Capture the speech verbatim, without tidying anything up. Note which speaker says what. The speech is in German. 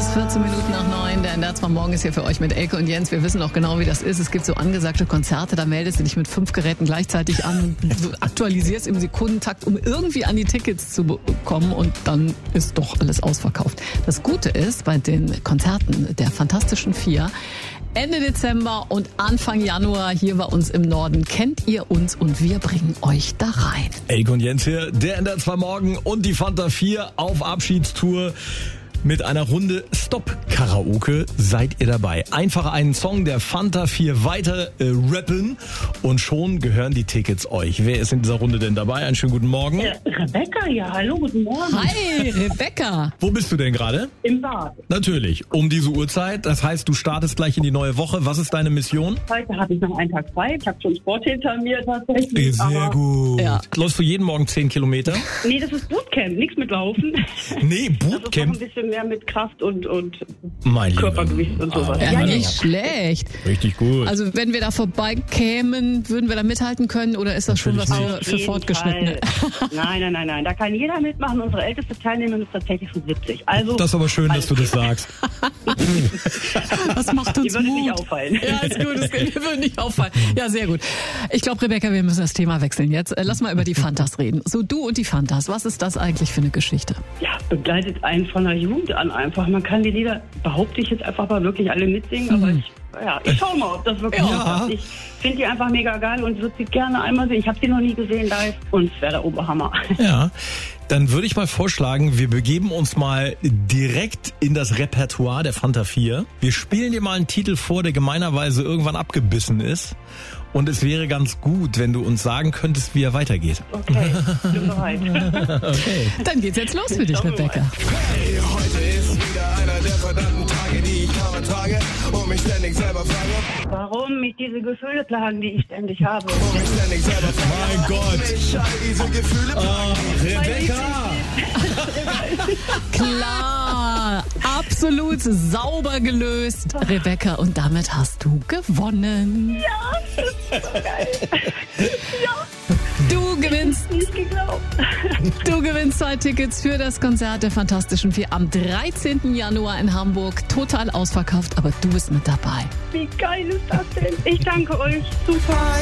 Speaker 1: ist vierzehn Minuten nach neun. Der N D R zwei Morgen ist hier für euch mit Elke und Jens. Wir wissen auch genau, wie das ist. Es gibt so angesagte Konzerte, da meldest du dich mit fünf Geräten gleichzeitig an. Du aktualisierst im Sekundentakt, um irgendwie an die Tickets zu bekommen, und dann ist doch alles ausverkauft. Das Gute ist, bei den Konzerten der Fantastischen Vier, Ende Dezember und Anfang Januar hier bei uns im Norden, kennt ihr uns und wir bringen euch da rein.
Speaker 2: Elke und Jens hier, der N D R zwei Morgen und die Fanta vier auf Abschiedstour. Mit einer Runde Stop-Karaoke seid ihr dabei. Einfach einen Song der Fanta vier weiter äh, rappen und schon gehören die Tickets euch. Wer ist in dieser Runde denn dabei? Einen schönen guten Morgen.
Speaker 3: Äh, Rebecca, ja, hallo, guten Morgen.
Speaker 1: Hi, Rebecca.
Speaker 2: Wo bist du denn gerade?
Speaker 3: Im Bad.
Speaker 2: Natürlich, um diese Uhrzeit. Das heißt, du startest gleich in die neue Woche. Was ist deine Mission?
Speaker 3: Heute habe ich noch einen Tag frei. Ich habe schon Sport hinter mir tatsächlich.
Speaker 2: Sehr
Speaker 3: aber
Speaker 2: gut.
Speaker 1: Ja.
Speaker 2: Läufst du jeden Morgen zehn Kilometer?
Speaker 3: Nee, das ist Bootcamp, nichts mit Laufen.
Speaker 2: Nee,
Speaker 3: Das ist noch
Speaker 2: Bootcamp.
Speaker 3: ein bisschen mehr mit Kraft und, und
Speaker 2: Mein
Speaker 3: Körpergewicht und sowas.
Speaker 2: Ah,
Speaker 1: Ja,
Speaker 3: Ja, ja,
Speaker 1: nicht
Speaker 3: ja.
Speaker 1: schlecht.
Speaker 2: Richtig gut.
Speaker 1: Also wenn wir da vorbeikämen, würden wir da mithalten können, oder ist das schon was
Speaker 2: Natürlich
Speaker 1: für,
Speaker 3: Auf
Speaker 1: für
Speaker 3: jeden
Speaker 1: Fortgeschrittene?
Speaker 3: Fall. Nein, nein, nein, nein. Da kann jeder mitmachen. Unsere älteste Teilnehmerin ist tatsächlich schon siebzig. Also,
Speaker 2: Das ist aber schön, dass du das sagst.
Speaker 1: Das macht uns
Speaker 3: die würde nicht
Speaker 1: Mut.
Speaker 3: auffallen.
Speaker 1: Ja, ist gut, das würde nicht auffallen. Ja, sehr gut. Ich glaube, Rebecca, wir müssen das Thema wechseln jetzt. Lass mal über die Fantas reden. So, du und die Fantas, was ist das eigentlich für eine Geschichte?
Speaker 3: Ja, begleitet einen von der Jugend an einfach. Man kann die Lieder, behaupte ich jetzt einfach mal, wirklich alle mitsingen, aber ich, ja, ich schau mal, ob das wirklich
Speaker 2: Ja.
Speaker 3: ist. Ich finde die einfach mega geil und würde sie gerne einmal sehen. Ich habe sie noch nie gesehen live und es wäre der Oberhammer.
Speaker 2: Ja, dann würde ich mal vorschlagen, wir begeben uns mal direkt in das Repertoire der Fanta vier. Wir spielen dir mal einen Titel vor, der gemeinerweise irgendwann abgebissen ist. Und es wäre ganz gut, wenn du uns sagen könntest, wie er weitergeht.
Speaker 3: Okay, bin bereit.
Speaker 2: Okay.
Speaker 1: Dann geht's jetzt los für dich,
Speaker 3: Schauen wir mal.
Speaker 1: Rebecca.
Speaker 4: Hey, heute ist wieder einer der verdammten Tage, die ich kaum trage und mich ständig selber frage,
Speaker 3: Warum mich diese Gefühle plagen, die ich ständig habe?
Speaker 4: und mich ständig selber frage,
Speaker 2: Mein Gott.
Speaker 4: mich all diese Gefühle plagen.
Speaker 2: Rebecca!
Speaker 1: Klar, absolut sauber gelöst, Rebecca. Und damit hast du gewonnen. Du gewinnst,
Speaker 3: Nicht geglaubt.
Speaker 1: du gewinnst zwei Tickets für das Konzert der Fantastischen Vier am dreizehnten Januar in Hamburg. Total ausverkauft, aber du bist mit dabei.
Speaker 3: Wie geil ist das denn? Ich danke euch. Super.